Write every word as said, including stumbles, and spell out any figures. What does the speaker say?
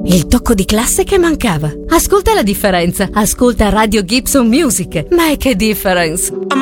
Il tocco di classe che mancava. Ascolta la differenza. Ascolta Radio Gibson Music. Ma che difference!